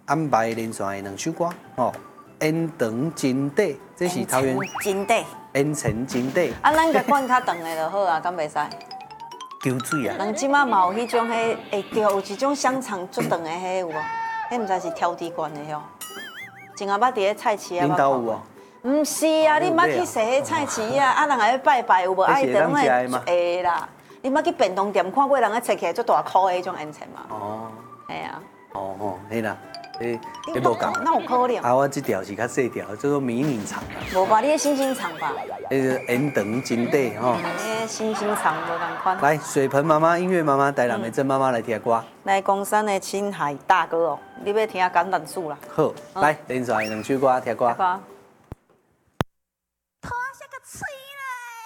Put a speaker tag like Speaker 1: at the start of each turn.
Speaker 1: 安排连续的两首歌，哦，延长真短，这是桃园
Speaker 2: 真短，
Speaker 1: 延长真短，
Speaker 2: 啊，咱甲管较长的就好啊，敢袂使？
Speaker 1: 求水啊，
Speaker 2: 人即马嘛有迄种迄，会对，有一种香肠足长的迄有无？迄毋知是挑剔罐的哟。前下捌伫咧菜市啊。
Speaker 1: 恁兜有哦？
Speaker 2: 毋是啊，你毋捌去踅迄菜市啊，啊人来拜拜有无？啊，伊就拢会啦。你捌去便当店看过人咧切起来足大颗的迄种烟肠嘛？哦。系啊。
Speaker 1: 哦，嘿啦，你无讲。
Speaker 2: 那有可能。
Speaker 1: 啊，我这条是较细条，叫做迷你肠啊。
Speaker 2: 无吧？你迄星星肠吧？
Speaker 1: 那个延长真短吼。
Speaker 2: 你星星肠无同款。
Speaker 1: 来，水盆妈妈、音乐妈妈、台南的郑妈妈来听歌。
Speaker 2: 来，公山的青海大哥哦，你要听橄榄树啦。
Speaker 1: 好，来，连续两首歌听歌。